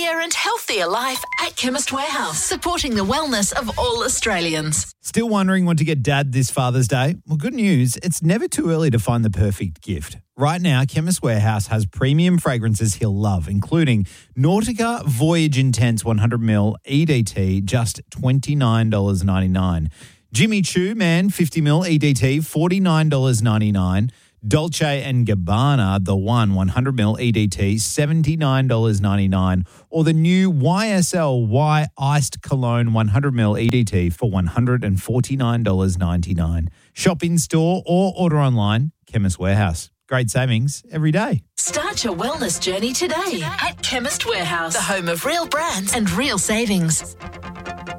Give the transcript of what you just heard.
happier and healthier life at Chemist Warehouse, supporting the wellness of all Australians. Still wondering what to get Dad this Father's Day? Well, good news. It's never too early to find the perfect gift. Right now, Chemist Warehouse has premium fragrances he'll love, including Nautica Voyage Intense 100ml EDT, just $29.99. Jimmy Choo Man 50ml EDT, $49.99. Dolce & Gabbana, the 100ml EDT, $79.99. Or the new YSL Y Iced Cologne 100ml EDT for $149.99. Shop in-store or order online, Chemist Warehouse. Great savings every day. Start your wellness journey today at Chemist Warehouse, the home of real brands and real savings.